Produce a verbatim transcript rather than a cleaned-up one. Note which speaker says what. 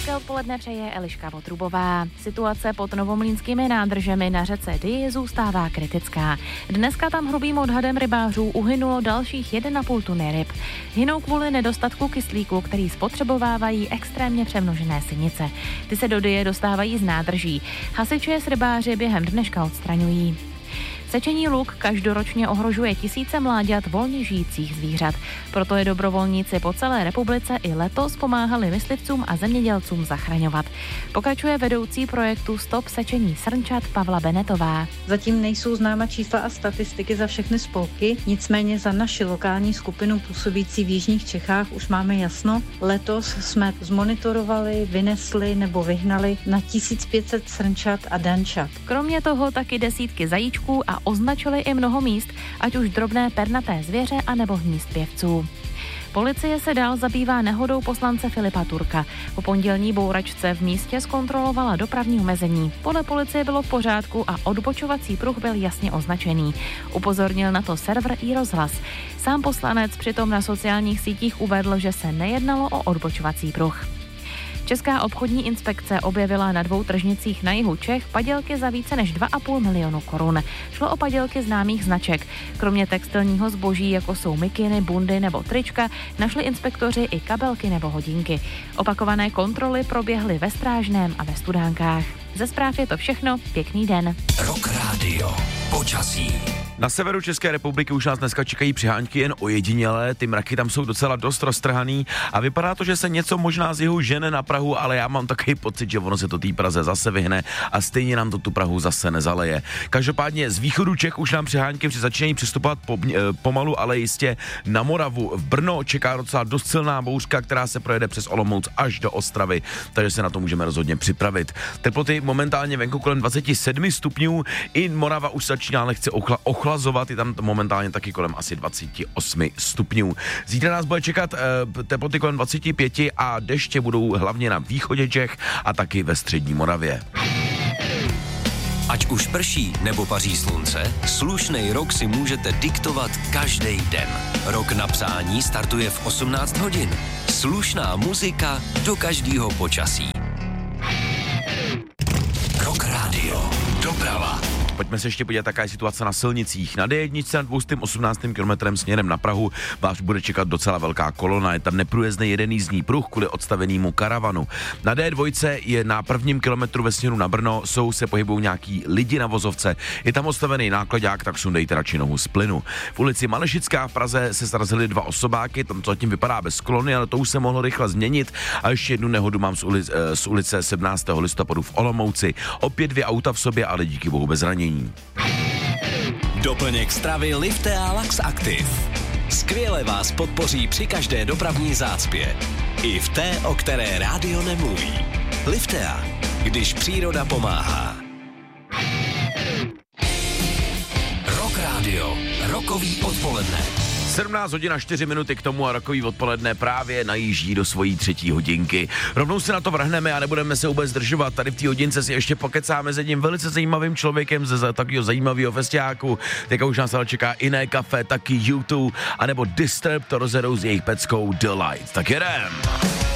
Speaker 1: Hezké odpoledne přeje Eliška Votrubová. Situace pod novomlýnskými nádržemi na řece Dyji zůstává kritická. Dneska tam hrubým odhadem rybářů uhynulo dalších jedna a půl tuny ryb. Hynou kvůli nedostatku kyslíku, který spotřebovávají extrémně přemnožené sinice. Ty se do Dyje dostávají z nádrží. Hasiči je s rybáři během dneška odstraňují. Sečení luk každoročně ohrožuje tisíce mláďat volně žijících zvířat. Proto je dobrovolníci po celé republice i letos pomáhali myslivcům a zemědělcům zachraňovat. Pokračuje vedoucí projektu Stop sečení srnčat Pavla Benetová.
Speaker 2: Zatím nejsou známa čísla a statistiky za všechny spolky, nicméně za naši lokální skupinu působící v jižních Čechách už máme jasno. Letos jsme zmonitorovali, vynesli nebo vyhnali na tisíc pět set srnčat a dančat.
Speaker 1: Kromě toho taky desítky zajíčků a označili i mnoho míst, ať už drobné pernaté zvěře anebo hnízd pěvců. Policie se dál zabývá nehodou poslance Filipa Turka. Po pondělní bouračce v místě zkontrolovala dopravní omezení. Podle policie bylo v pořádku a odbočovací pruh byl jasně označený. Upozornil na to server iRozhlas. Sám poslanec přitom na sociálních sítích uvedl, že se nejednalo o odbočovací pruh. Česká obchodní inspekce objevila na dvou tržnicích na jihu Čech padělky za více než dva a půl milionu korun. Šlo o padělky známých značek. Kromě textilního zboží, jako jsou mikiny, bundy nebo trička, našli inspektoři i kabelky nebo hodinky. Opakované kontroly proběhly ve Strážném a ve Studánkách. Ze zpráv je to všechno. Pěkný den.
Speaker 3: Rock Radio. Počasí.
Speaker 4: Na severu České republiky už nás dneska čekají přiháňky jen ojedinělé, ty mraky tam jsou docela dost roztrhaný a vypadá to, že se něco možná z jihu žene na Prahu, ale já mám takový pocit, že ono se to té Praze zase vyhne a stejně nám to tu Prahu zase nezaleje. Každopádně z východu Čech už nám přiháňky začínají přistupovat po, pomalu, ale jistě na Moravu. V Brno čeká docela dost silná bouřka, která se projede přes Olomouc až do Ostravy, takže se na to můžeme rozhodně připravit. Teploty momentálně venku kolem dvacet sedm stupňů, i Morava už začíná lehce ochla, ochlazovat, je tam momentálně taky kolem asi dvacet osm stupňů. Zítra nás bude čekat e, teploty kolem dvacet pět a deště budou hlavně na východě Čech a taky ve střední Moravě.
Speaker 3: Ať už prší nebo paří slunce, slušnej rok si můžete diktovat každý den. Rok na psání startuje v osmnáct hodin. Slušná muzika do každého počasí. Rock Radio. Doprava.
Speaker 4: Pojďme se ještě podívat, jaká je situace na silnicích. Na D jedna nad dvěstě osmnáct kilometrem směrem na Prahu vás bude čekat docela velká kolona. Je tam neprůjezdný jeden jízdní pruh kvůli odstavenému karavanu. Na D dva je na prvním kilometru ve směru na Brno, jsou se pohybují nějaký lidi na vozovce. Je tam odstavený nákladák, tak sundejte radši nohu z plynu. V ulici Malešická v Praze se srazily dva osobáky, tam to zatím vypadá bez kolony, ale to už se mohlo rychle změnit. A ještě jednu nehodu mám z, ulic, z ulice sedmnáctého listopadu v Olomouci. Opět dvě auta v sobě, ale díky bohu bez zranění.
Speaker 3: Doplněk stravy Liftea Lax Active. Skvěle vás podpoří při každé dopravní zácpě. I v té, o které rádio nemluví. Liftea, když příroda pomáhá. Rock Radio. Rokový odpoledne.
Speaker 4: sedmnáct hodin a čtyři minuty k tomu a rokový odpoledne právě najíždí do svojí třetí hodinky. Rovnou se na to vrhneme a nebudeme se vůbec zdržovat. Tady v té hodince si ještě pokecáme s jedním velice zajímavým člověkem ze takového zajímavého festiáku. Teďka už nás ale čeká Iné kafe, taky U dva, anebo Disturb, to rozjedou s jejich peckou The Light. Tak jedem!